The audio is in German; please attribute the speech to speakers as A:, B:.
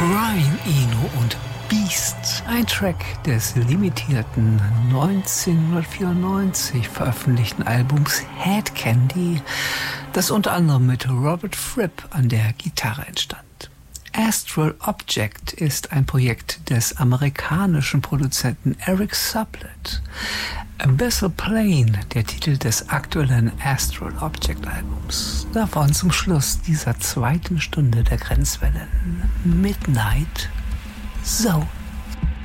A: Brian Eno und Beast, ein Track des limitierten 1994 veröffentlichten Albums Head Candy, das unter anderem mit Robert Fripp an der Gitarre entstand. Astral Object ist ein Projekt des amerikanischen Produzenten Eric Sublett. Abyssal Plane, der Titel des aktuellen Astral Object Albums. Davon zum Schluss dieser zweiten Stunde der Grenzwellen. Midnight Zone.